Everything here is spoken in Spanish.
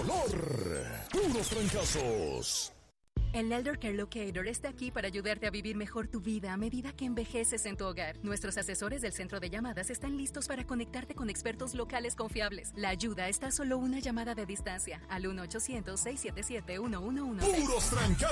dolor. Puros trancazos. El Elder Care Locator está aquí para ayudarte a vivir mejor tu vida a medida que envejeces en tu hogar. Nuestros asesores del centro de llamadas están listos para conectarte con expertos locales confiables. La ayuda está a solo una llamada de distancia al 1-800-677-1116. Puros trancazos.